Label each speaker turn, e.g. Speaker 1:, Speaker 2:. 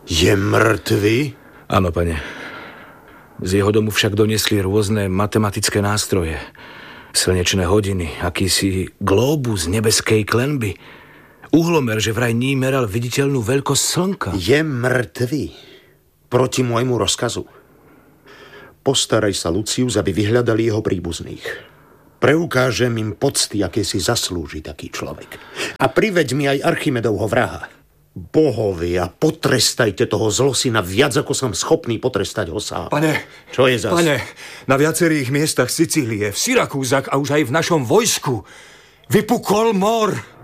Speaker 1: Je mŕtvy?
Speaker 2: Áno, pane. Z jeho domu však doniesli rôzne matematické nástroje. Slnečné hodiny, akýsi glóbus nebeskej klenby. Uhlomer, že vraj ní meral viditeľnú veľkosť slnka.
Speaker 1: Je mŕtvy. Proti môjmu rozkazu. Postaraj sa, Lucius, aby vyhľadali jeho príbuzných. Preukážem im pocty, aké si zaslúži taký človek. A priveď mi aj Archimedovho vraha. Bohovia, potrestajte toho zlosina viac, ako som schopný potrestať ho sám.
Speaker 3: Pane,
Speaker 1: čo je zas?
Speaker 3: Pane, na viacerých miestach Sicílie, v Syrakúzach a už aj v našom vojsku vypukol mor.